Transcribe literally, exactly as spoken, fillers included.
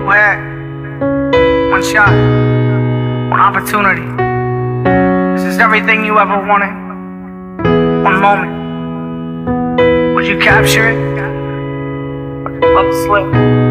had one shot, one opportunity. This is everything you ever wanted. One moment. Would you capture it? Or just let it slip?